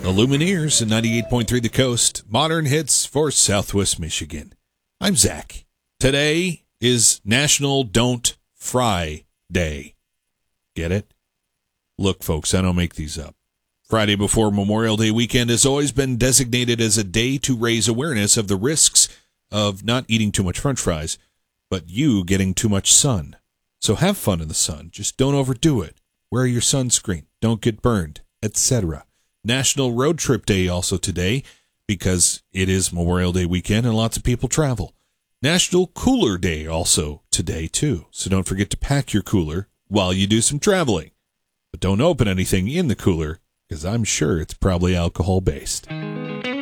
The Lumineers in 98.3 The Coast. Modern hits for Southwest Michigan. I'm Zach. Today is National Don't Fry Day. Get it? Look, folks, I don't make these up. Friday before Memorial Day weekend has always been designated as a day to raise awareness of the risks of not eating too much French fries, but you getting too much sun. So have fun in the sun. Just don't overdo it. Wear your sunscreen. Don't get burned, etc. National Road Trip Day also today because it is Memorial Day weekend and lots of people travel. National Cooler Day also today, too. So don't forget to pack your cooler while you do some traveling. But don't open anything in the cooler because I'm sure it's probably alcohol-based.